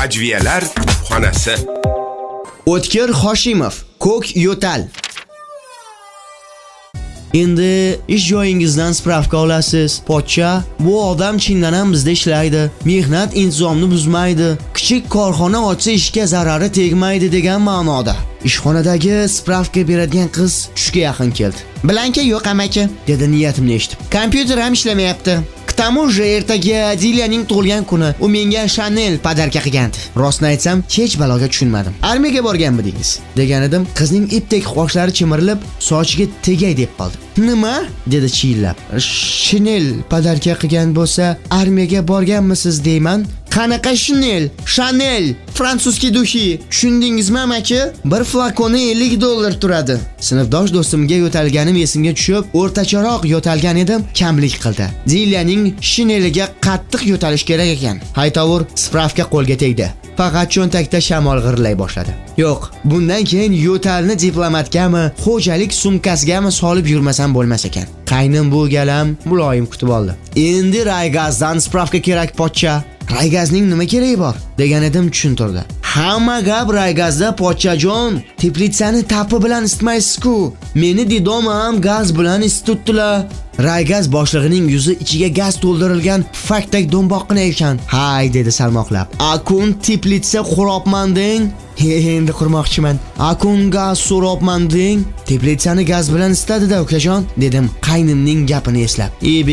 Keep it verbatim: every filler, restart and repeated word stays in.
Hajviyalar kutubxonasi. O'tkir Hoshimov, Ko'k yo'tal. Endi ish joyingizdan spravka olasiz. Pochcha, bu odam chindan ham bizda ishlaydi. Mehnat intizomni buzmaydi. Kichik korxona ochsa ishga zarari tegmaydi degan ma'noda. Ishxonadagi spravka beradigan qiz tushga yaqin keldi. Blanka yo'q amaki, dedi niyatimni eshitib. Kompyuter ham ishlamayapti. К тому же ertaga Dilyaning tug'ilgan kuni. U menga Chanel podarka qilgandi. Rostni aytsam, hech baloga tushunmadim. Armiyaga borganmidingiz? degan edim. Qizning ipdek qoshlari chimirilib, sochiga tegay deb qoldi. Nima? dedi chiyillab. Chanel podarka qilgan bo'lsa, armiyaga borganmisiz deyman. Qanaqa Chanel? Chanel, frantsuzski duhi. Tushundingizmi amaki? Bir flakoni ellik dollar turadi. Sinfdosh do'stimga yo'talganim esimga tushib, o'rtacharoq yo'talgan edim, kamlik qildi. Dilyaning Chaneliga qattiq yo'talish kerak ekan. Haytovur spravka qo'lga tegdi. Faqat cho'ntakda shamol g'irlay boshladi. Yo'q, bundan keyin yo'talni diplomatkami, xo'jalik sumkasigami solib yurmasam bo'lmas ekan. Qaynim bu galam muloyim kutib oldi. Endi Raygazdan spravka kerak pochcha. Raygazning nima keragi bor? degan edim tushuntirdi. Hamma gap Raygazda pochchajon. Teplitsani tapi bilan isitmaysiz-ku. Meni didom ham gaz bilan isitdilar. Raygaz boshlig'ining yuzi ichiga gaz to'ldirilgan pufakdek do'mboqqina ekan. Hay dedi salmoqlab. Akun teplitsa qurobman deng. Endi qurmoqchiman. Akun gaz so'robman deng. Teplitsani gaz bilan isitadi-da ukajon, dedim qaynimning gapini eslab.